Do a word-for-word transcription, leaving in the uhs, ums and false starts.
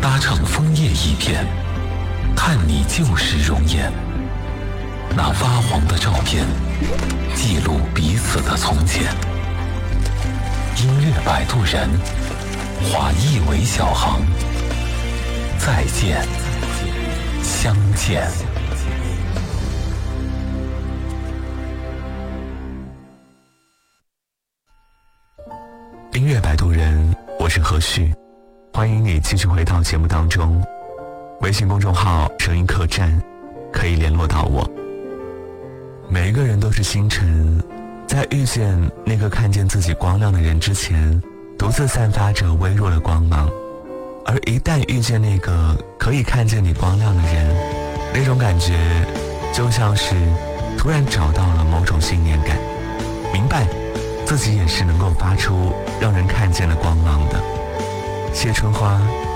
搭乘枫叶一片，看你旧时容颜。那发黄的照片，记录彼此的从前。音乐摆渡人，画一尾小航。再见，相见。 音乐摆渡人，我是何旭，欢迎你继续回到节目当中。微信公众号声音客栈可以联络到我。每一个人都是星辰，在遇见那个看见自己光亮的人之前，独自散发着微弱的光芒，而一旦遇见那个可以看见你光亮的人，那种感觉就像是突然找到了某种信念感，明白自己也是能够发出让人看见的光芒的。谢春花